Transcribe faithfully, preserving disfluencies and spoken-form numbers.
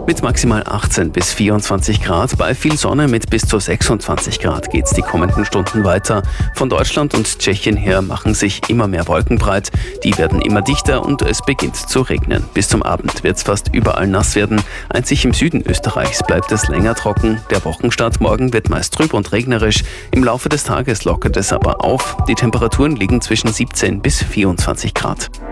Mit maximal achtzehn bis vierundzwanzig Grad, bei viel Sonne mit bis zu sechsundzwanzig Grad geht's die kommenden Stunden weiter. Von Deutschland und Tschechien her machen sich immer mehr Wolken breit. Die werden immer dichter und es beginnt zu regnen. Bis zum Abend wird's fast überall nass werden. Einzig im Süden Österreichs bleibt es länger trocken. Der Wochenstart morgen wird meist trüb und regnerisch. Im Laufe des Tages lockert es aber auf. Die Temperaturen liegen zwischen siebzehn bis vierundzwanzig Grad.